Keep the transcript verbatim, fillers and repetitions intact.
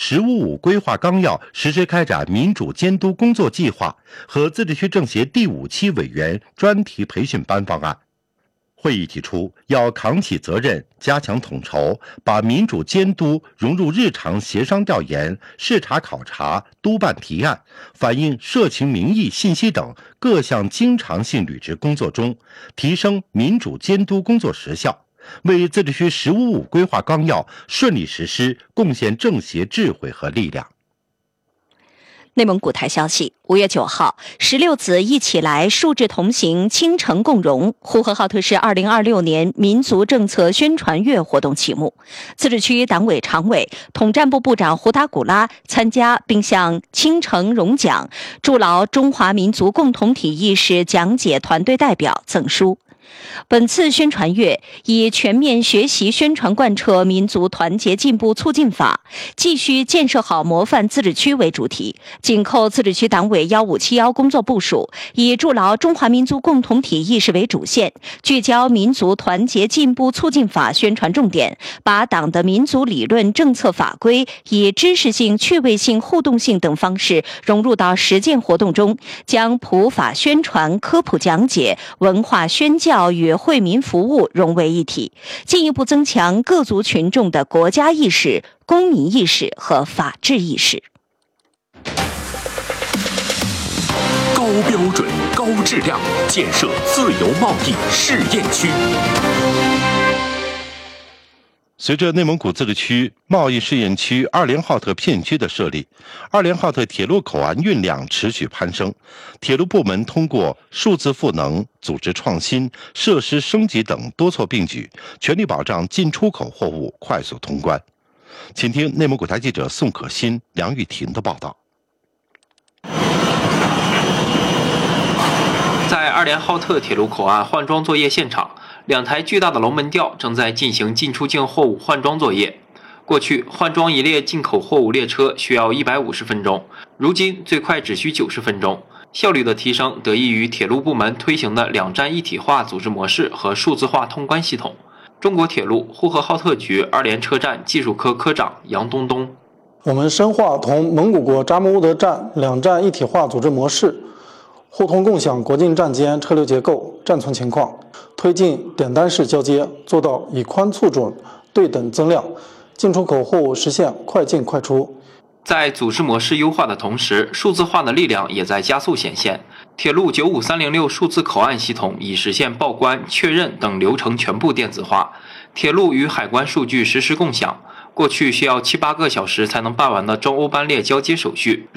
十五五”规划纲要实施开展民主监督工作计划和自治区政协第五期委员专题培训班方案。会议提出，要扛起责任，加强统筹，把民主监督融入日常协商调研、视察考察、督办提案、反映社情民意信息等各项经常性履职工作中，提升民主监督工作实效，为自治区十五五规划纲要顺利实施贡献政协智慧和力量。 内蒙古台消息，五月九号，十六子一起来，数字同行，倾城共荣呼和浩特市二零二六年民族政策宣传月活动启幕。自治区党委常委、统战部部长胡达古拉参加，并向倾城荣奖、筑牢中华民族共同体意识讲解团队代表赠书。本次宣传月以全面学习宣传贯彻民族团结进步促进法，继续建设好模范自治区为主题，紧扣自治区党委一五七一工作部署，以筑牢中华民族共同体意识为主线，聚焦民族团结进步促进法宣传重点，把党的民族理论政策法规以知识性、趣味性、互动性等方式融入到实践活动中，将普法宣传、科普讲解、文化宣教与惠民服务融为一体，进一步增强各族群众的国家意识、公民意识和法治意识。 高标准、高质量建设自由贸易试验区。 随着内蒙古自治区贸易试验区二连浩特片区的设立，二连浩特铁路口岸运量持续攀升。铁路部门通过数字赋能、组织创新、设施升级等多措并举，全力保障进出口货物快速通关。请听内蒙古台记者宋可欣、梁玉婷的报道。 在二连浩特铁路口岸换装作业现场，两台巨大的龙门吊正在进行进出境货物换装作业。过去换装一列进口货物列车需要一百五十分钟，如今最快只需九十分钟。效率的提升得益于铁路部门推行的两站一体化组织模式和数字化通关系统。中国铁路呼和浩特局二连车站技术科科长杨东东： 我们深化同蒙古国扎木乌德站两站一体化组织模式，互通共享国境站间车流结构、站存情况，推进点单式交接，做到以宽促准、对等增量，进出口货物实现快进快出。 在组织模式优化的同时，数字化的力量也在加速显现。铁路九五三零六数字口岸系统已实现报关、确认等流程全部电子化，铁路与海关数据实时共享。过去需要七八个小时才能办完的中欧班列交接手续，